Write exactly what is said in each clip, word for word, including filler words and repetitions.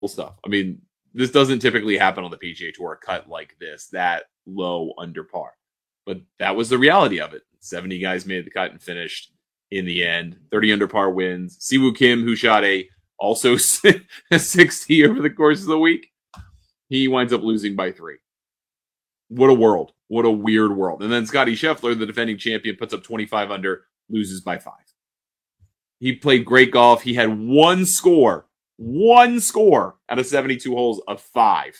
stuff. I mean, this doesn't typically happen on the P G A Tour, a cut like this, that low under par. But that was the reality of it. seventy guys made the cut and finished in the end. thirty under par wins. Siwoo Kim, who shot a also a sixty over the course of the week, he winds up losing by three. What a world. What a weird world. And then Scottie Scheffler, the defending champion, puts up twenty-five under, loses by five. He played great golf. He had one score, one score out of seventy-two holes of five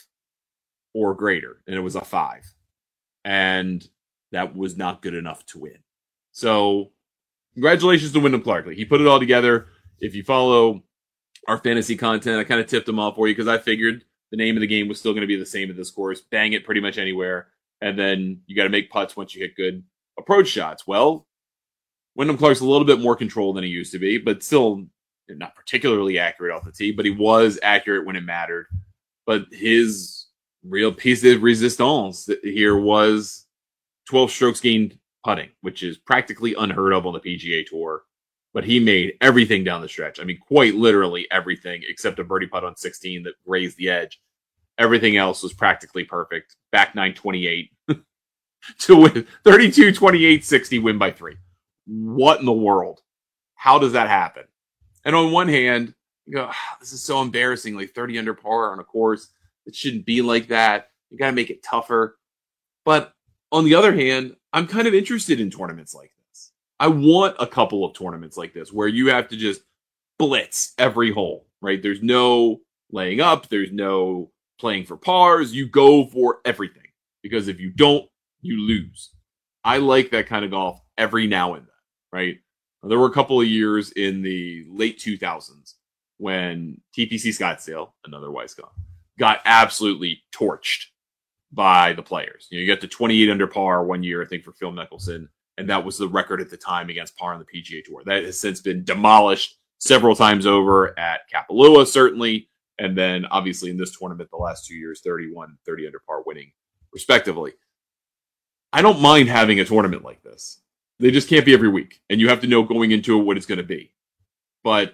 or greater. And it was a five. And that was not good enough to win. So congratulations to Wyndham Clark. He put it all together. If you follow our fantasy content, I kind of tipped them off for you because I figured the name of the game was still going to be the same at this course. Bang it pretty much anywhere. And then you got to make putts once you hit good approach shots. Well, Wyndham Clark's a little bit more controlled than he used to be, but still not particularly accurate off the tee, but he was accurate when it mattered. But his real piece de resistance here was twelve strokes gained putting, which is practically unheard of on the P G A Tour. But he made everything down the stretch. I mean, quite literally everything except a birdie putt on sixteen that grazed the edge. Everything else was practically perfect. Back nine twenty-eight to win thirty-two twenty-eight sixty, win by three. What in the world? How does that happen? And on one hand, you go, oh, this is so embarrassing, like thirty under par on a course. It shouldn't be like that. You got to make it tougher. But on the other hand, I'm kind of interested in tournaments like this. I want a couple of tournaments like this where you have to just blitz every hole, right? There's no laying up. There's no playing for pars. You go for everything because if you don't, you lose. I like that kind of golf every now and then, right? There were a couple of years in the late two thousands when T P C Scottsdale, another Weiss golf, got absolutely torched by the players. You know, you got the twenty-eight under par one year, I think, for Phil Mickelson, and that was the record at the time against par on the P G A Tour. That has since been demolished several times over at Kapalua, certainly, and then obviously in this tournament the last two years, thirty-one, thirty under par winning, respectively. I don't mind having a tournament like this. They just can't be every week, and you have to know going into it what it's going to be. But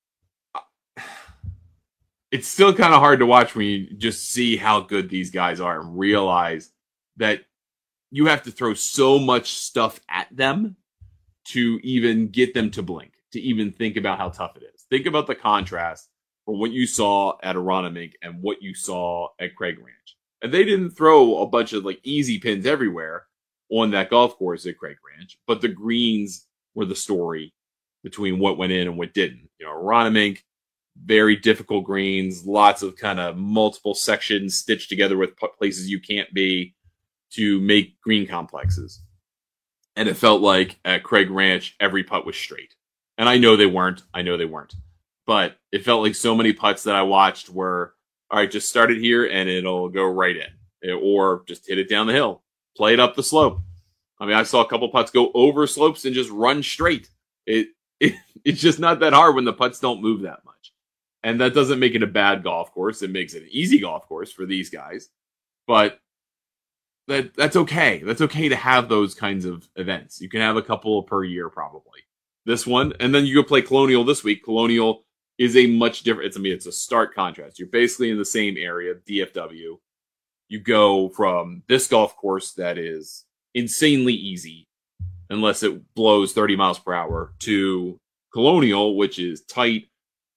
it's still kind of hard to watch when you just see how good these guys are and realize that you have to throw so much stuff at them to even get them to blink, to even think about how tough it is. Think about the contrast from what you saw at Aronimink and what you saw at Craig Ranch. And they didn't throw a bunch of like easy pins everywhere on that golf course at Craig Ranch, but the greens were the story between what went in and what didn't. You know, Aronimink, very difficult greens, lots of kind of multiple sections stitched together with places you can't be to make green complexes. And it felt like at Craig Ranch, every putt was straight. And I know they weren't. I know they weren't. But it felt like so many putts that I watched were, all right, just start it here and it'll go right in. Or just hit it down the hill. Play it up the slope. I mean, I saw a couple putts go over slopes and just run straight. It, it It's just not that hard when the putts don't move that much. And that doesn't make it a bad golf course. It makes it an easy golf course for these guys. But that that's okay. That's okay to have those kinds of events. You can have a couple per year probably. This one, and then you go play Colonial this week. Colonial is a much different, it's, I mean, it's a stark contrast. You're basically in the same area, D F W. You go from this golf course that is insanely easy, unless it blows thirty miles per hour, to Colonial, which is tight,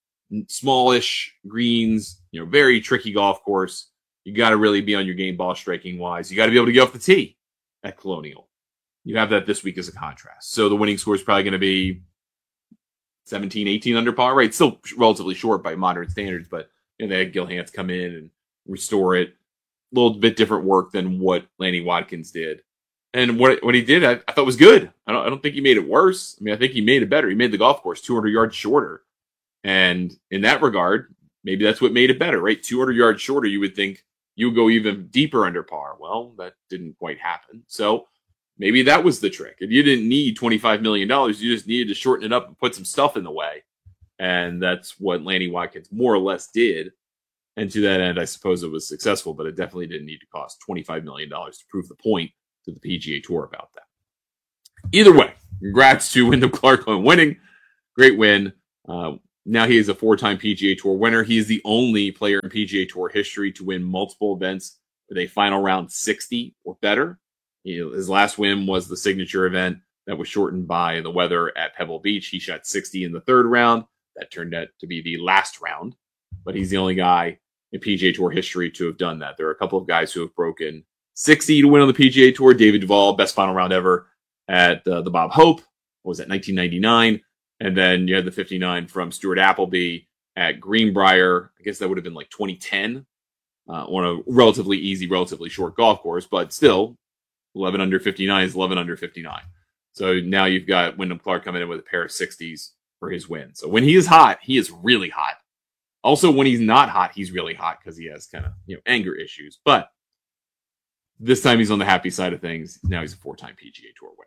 smallish greens, you know, very tricky golf course. You got to really be on your game ball striking wise. You got to be able to get off the tee at Colonial. You have that this week as a contrast. So the winning score is probably going to be seventeen, eighteen under par, right? Still relatively short by modern standards, but you know, they had Gil Hanse come in and restore it. A little bit different work than what Lanny Wadkins did. And what what he did, I, I thought was good. I don't, I don't think he made it worse. I mean, I think he made it better. He made the golf course two hundred yards shorter. And in that regard, maybe that's what made it better, right? two hundred yards shorter, you would think you would go even deeper under par. Well, that didn't quite happen. So maybe that was the trick. If you didn't need twenty-five million dollars, you just needed to shorten it up and put some stuff in the way. And that's what Lanny Wadkins more or less did. And to that end, I suppose it was successful, but it definitely didn't need to cost twenty-five million dollars to prove the point to the P G A Tour about that. Either way, congrats to Wyndham Clark on winning. Great win. Uh, Now he is a four-time P G A Tour winner. He is the only player in P G A Tour history to win multiple events with a final round sixty or better. His last win was the signature event that was shortened by the weather at Pebble Beach. He shot sixty in the third round. That turned out to be the last round, but he's the only guy in P G A Tour history to have done that. There are a couple of guys who have broken sixty to win on the P G A Tour. David Duval, best final round ever at uh, the Bob Hope. What was that, nineteen ninety-nine? And then you had the fifty-nine from Stuart Appleby at Greenbrier. I guess that would have been like twenty ten uh, on a relatively easy, relatively short golf course, but still, eleven under fifty-nine is eleven under fifty-nine. So now you've got Wyndham Clark coming in with a pair of sixties for his win. So when he is hot, he is really hot. Also, when he's not hot, he's really hot because he has kind of, you know, anger issues. But this time he's on the happy side of things. Now he's a four-time P G A Tour winner.